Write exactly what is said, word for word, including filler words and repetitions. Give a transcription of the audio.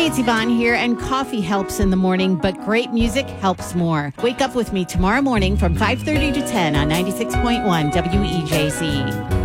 it's Yvonne here, and coffee helps in the morning, but great music helps more. Wake up with me tomorrow morning from five thirty to ten on ninety-six point one W E J C.